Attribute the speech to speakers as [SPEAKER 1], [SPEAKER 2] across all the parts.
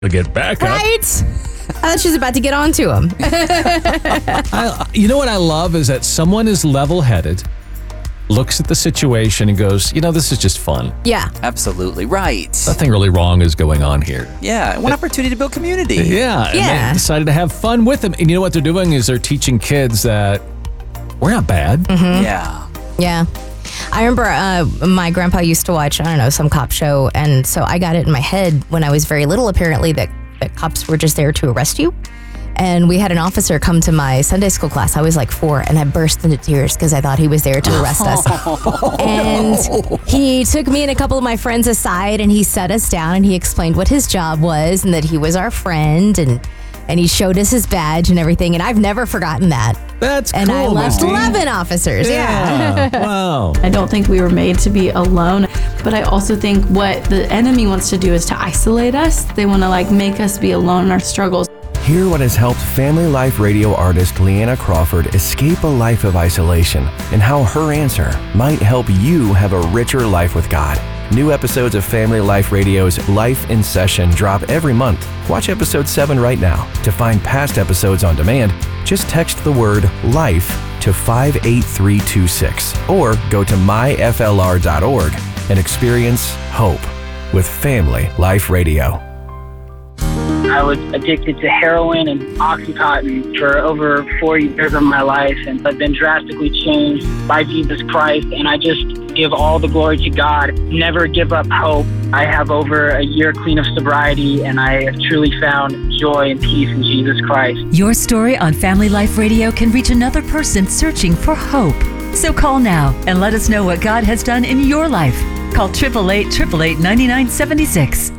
[SPEAKER 1] to get back up.
[SPEAKER 2] Right? I thought she was about to get on to him.
[SPEAKER 1] You know what I love is that someone is level-headed, looks at the situation and goes, this is just fun.
[SPEAKER 2] Yeah.
[SPEAKER 3] Absolutely right.
[SPEAKER 1] Nothing really wrong is going on here.
[SPEAKER 3] Yeah, one opportunity to build community.
[SPEAKER 1] Yeah. And they decided to have fun with them. And you know what they're doing is they're teaching kids that we're not bad.
[SPEAKER 2] Mm-hmm.
[SPEAKER 3] Yeah.
[SPEAKER 2] Yeah. I remember my grandpa used to watch, some cop show. And so I got it in my head when I was very little, apparently, that cops were just there to arrest you. And we had an officer come to my Sunday school class. I was like 4, and I burst into tears because I thought he was there to arrest us. And he took me and a couple of my friends aside, and he sat us down, and he explained what his job was and that he was our friend, and he showed us his badge and everything. And I've never forgotten that.
[SPEAKER 1] That's
[SPEAKER 2] and
[SPEAKER 1] cool,
[SPEAKER 2] I left
[SPEAKER 1] Misty.
[SPEAKER 2] 11 officers. Yeah.
[SPEAKER 1] Wow.
[SPEAKER 4] I don't think we were made to be alone, but I also think what the enemy wants to do is to isolate us. They want to make us be alone in our struggles.
[SPEAKER 5] Hear what has helped Family Life Radio artist Leanna Crawford escape a life of isolation and how her answer might help you have a richer life with God. New episodes of Family Life Radio's Life in Session drop every month. Watch episode 7 right now. To find past episodes on demand, just text the word LIFE to 58326 or go to myflr.org and experience hope with Family Life Radio.
[SPEAKER 6] I was addicted to heroin and Oxycontin for over 4 years of my life, and I've been drastically changed by Jesus Christ, and I just give all the glory to God. Never give up hope. I have over a year clean of sobriety, and I have truly found joy and peace in Jesus Christ.
[SPEAKER 7] Your story on Family Life Radio can reach another person searching for hope. So call now and let us know what God has done in your life. Call 888-888-9976.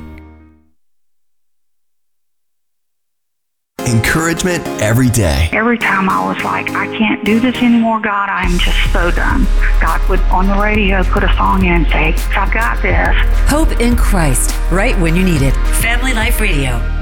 [SPEAKER 5] Encouragement every day.
[SPEAKER 8] Every time I was like, I can't do this anymore, God, I'm just so done. God would, on the radio, put a song in and say, I've got this.
[SPEAKER 7] Hope in Christ, right when you need it. Family Life Radio.